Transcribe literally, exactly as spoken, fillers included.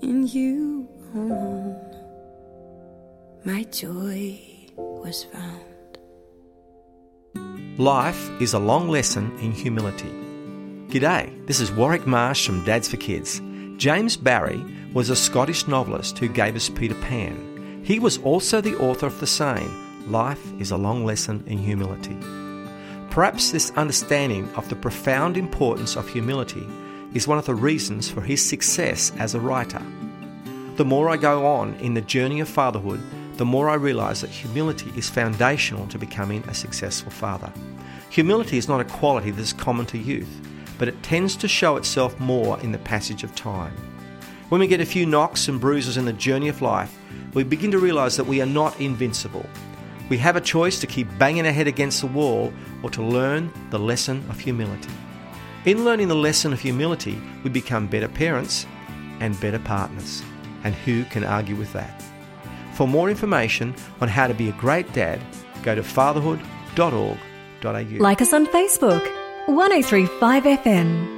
In you alone, my joy was found. Life is a long lesson in humility. G'day, this is Warwick Marsh from Dads for Kids. James Barrie was a Scottish novelist who gave us Peter Pan. He was also the author of the saying, life is a long lesson in humility. Perhaps this understanding of the profound importance of humility is one of the reasons for his success as a writer. The more I go on in the journey of fatherhood, the more I realise that humility is foundational to becoming a successful father. Humility is not a quality that is common to youth, but it tends to show itself more in the passage of time. When we get a few knocks and bruises in the journey of life, we begin to realise that we are not invincible. We have a choice to keep banging our head against the wall or to learn the lesson of humility. In learning the lesson of humility, we become better parents and better partners. And who can argue with that? For more information on how to be a great dad, go to fatherhood dot org dot a u. Like us on Facebook, one oh three five F M.